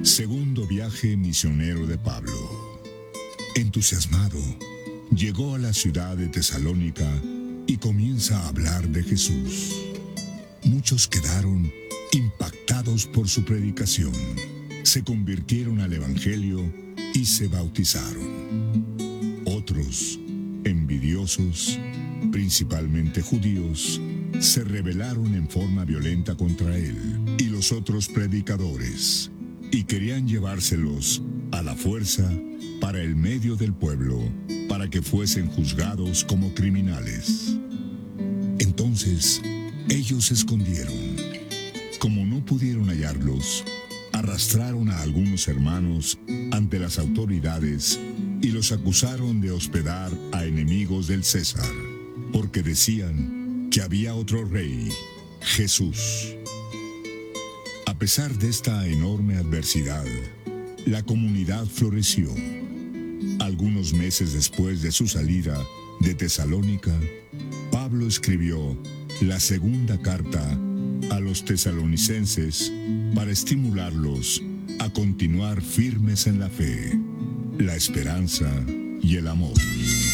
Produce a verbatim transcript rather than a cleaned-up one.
Segundo viaje misionero de Pablo. Entusiasmado, llegó a la ciudad de Tesalónica y comienza a hablar de Jesús. Muchos quedaron impactados por su predicación, se convirtieron al Evangelio y se bautizaron. Otros, envidiosos, principalmente judíos, se rebelaron en forma violenta contra él y los otros predicadores, y querían llevárselos a la fuerza para el medio del pueblo, para que fuesen juzgados como criminales. Entonces, ellos se escondieron. Como no pudieron hallarlos, arrastraron a algunos hermanos ante las autoridades y los acusaron de hospedar a enemigos del César, porque decían que había otro rey, Jesús. A pesar de esta enorme adversidad, la comunidad floreció. Algunos meses después de su salida de Tesalónica, Pablo escribió la segunda carta a los tesalonicenses para estimularlos a continuar firmes en la fe, la esperanza y el amor.